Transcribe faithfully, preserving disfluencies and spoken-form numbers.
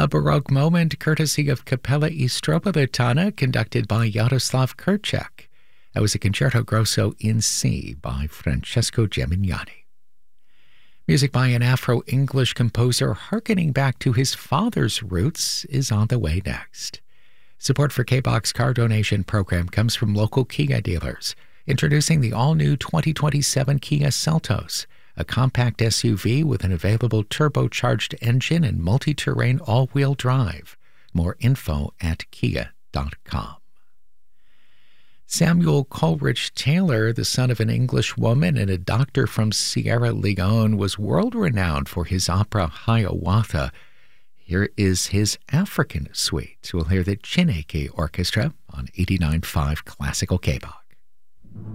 A Baroque moment courtesy of Capella I Stropovitana, conducted by Yaroslav Kurchak. That was a Concerto Grosso in C by Francesco Gemignani. Music by an Afro-English composer hearkening back to his father's roots is on the way next. Support for K-BOX car donation program comes from local Kia dealers, introducing the all-new twenty twenty-seven Kia Seltos, a compact S U V with an available turbocharged engine and multi-terrain all-wheel drive. More info at kia dot com. Samuel Coleridge Taylor, the son of an English woman and a doctor from Sierra Leone, was world-renowned for his opera Hiawatha. Here is his African suite. We'll hear the Chineke Orchestra on eighty-nine point five Classical K-BOX.